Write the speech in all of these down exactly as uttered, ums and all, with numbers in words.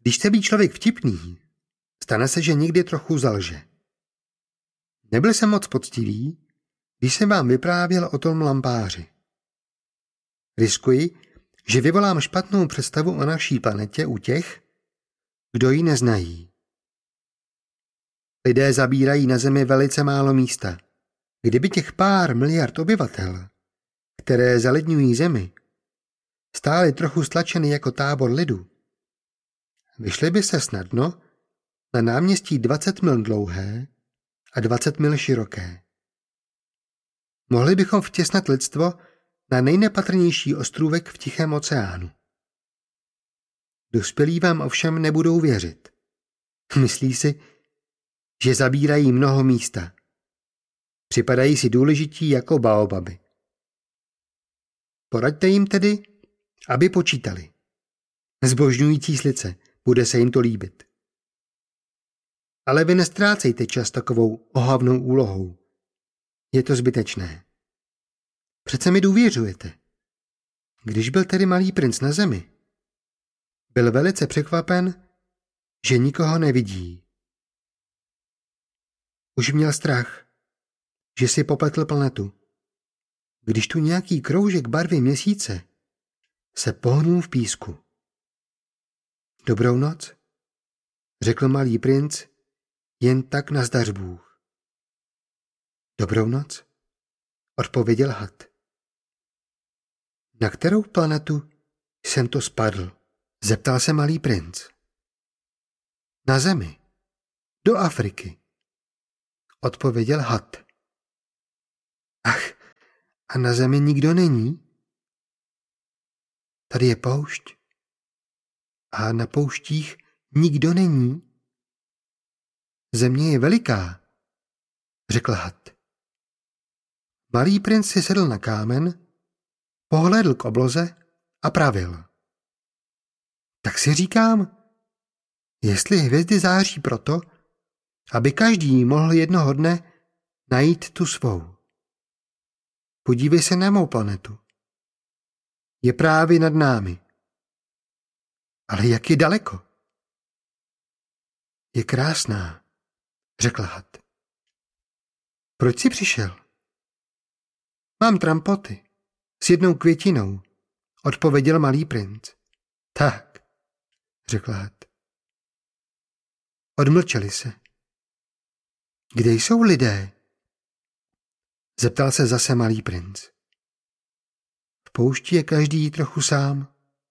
Když chce být člověk vtipný, stane se, že někdy trochu zalže. Nebyl jsem moc poctivý, když jsem vám vyprávěl o tom lampáři. Riskuji, že vyvolám špatnou představu o naší planetě u těch, kdo ji neznají. Lidé zabírají na Zemi velice málo místa. Kdyby těch pár miliard obyvatel, které zaledňují Zemi, stály trochu stlačeny jako tábor lidu, vyšly by se snadno na náměstí dvacet mil dlouhé a dvacet mil široké. Mohli bychom vtěsnat lidstvo na nejnepatrnější ostrůvek v Tichém oceánu. Dospělí vám ovšem nebudou věřit. Myslí si, že zabírají mnoho místa. Připadají si důležití jako baobaby. Poraďte jim tedy, aby počítali. Zbožňující slice, bude se jim to líbit. Ale vy nestrácejte čas takovou ohavnou úlohou. Je to zbytečné. Přece mi důvěřujete. Když byl tedy malý princ na Zemi, byl velice překvapen, že nikoho nevidí. Už měl strach, že si popletl planetu. Když tu nějaký kroužek barvy měsíce se pohnul v písku. Dobrou noc, řekl malý princ, jen tak nazdař Bůh. Dobrou noc, odpověděl had. Na kterou planetu jsem to spadl? Zeptal se malý princ. Na Zemi, do Afriky, odpověděl had. Ach, a na Zemi nikdo není? Tady je poušť. A na pouštích nikdo není? Země je veliká, řekl had. Malý princ si sedl na kámen, pohlédl k obloze a pravil. Tak si říkám, jestli hvězdy září proto, aby každý mohl jednoho dne najít tu svou. Podívej se na mou planetu. Je právě nad námi. Ale jak je daleko? Je krásná, řekl had. Proč jsi přišel? Mám trampoty s jednou květinou, odpověděl malý princ. Tak, řekl had. Odmlčeli se. Kde jsou lidé? Zeptal se zase malý princ. V poušti je každý trochu sám.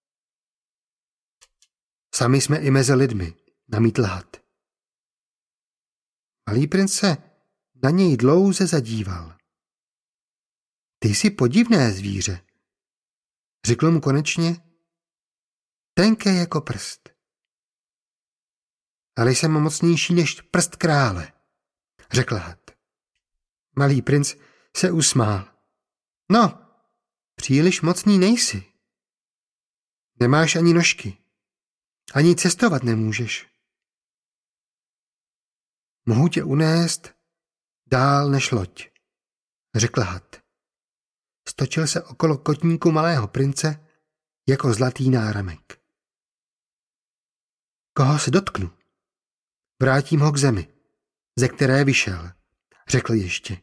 Sami jsme i mezi lidmi, namítl had. Malý princ se na něj dlouze zadíval. Ty jsi podivné zvíře, řekl mu konečně, tenké jako prst. Ale jsem mocnější než prst krále, řekl had. Malý princ se usmál. No, příliš mocný nejsi. Nemáš ani nožky, ani cestovat nemůžeš. Mohu tě unést dál než loď, řekl had. Stočil se okolo kotníku malého prince jako zlatý náramek. Koho se dotknu? Vrátím ho k zemi, ze které vyšel, řekl ještě.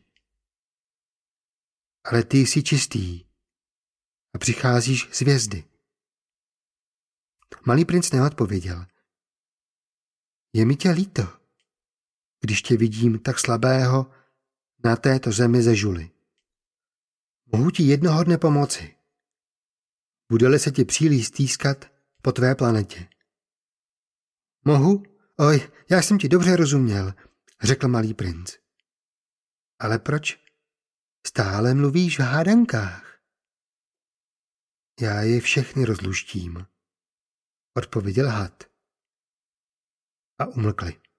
Ale ty jsi čistý a přicházíš z hvězdy. Malý princ neodpověděl. Je mi tě líto, když tě vidím tak slabého na této zemi ze žuly. Mohu ti jednoho dne pomoci. Bude-li se ti příliš stýskat po tvé planetě. Mohu? Oj, já jsem ti dobře rozuměl, řekl malý princ. Ale proč stále mluvíš v hádankách? Já je všechny rozluštím, odpověděl had. A umlkli.